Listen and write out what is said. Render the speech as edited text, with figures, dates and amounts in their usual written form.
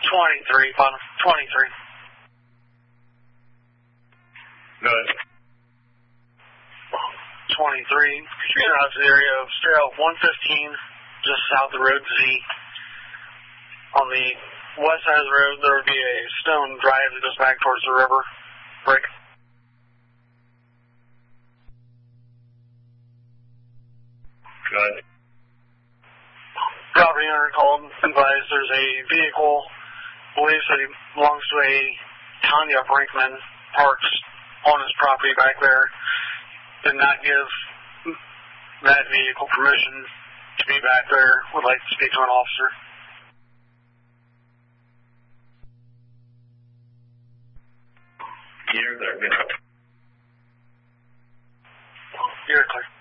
23, bottom 23. Good. 23. You're out to the area of straight out 115, just south of Road Z. On the west side of the road, there would be a stone drive that goes back towards the river. Brick. Good. Property owner called, advised there's a vehicle, believes that he belongs to a Tanya Brinkman, parks on his property back there. Did not give that vehicle permission to be back there. Would like to speak to an officer. You're there. Good. You're clear.